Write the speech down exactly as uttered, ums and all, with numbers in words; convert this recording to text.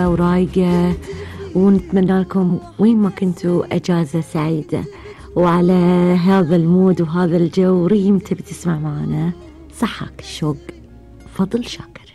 هادية ورايقة، ونتمنى لكم وين ما كنتوا أجازة سعيدة. وعلى هذا المود وهذا الجو، ريم تبي تسمع معنا صحاك الشوق، فضل شاكر.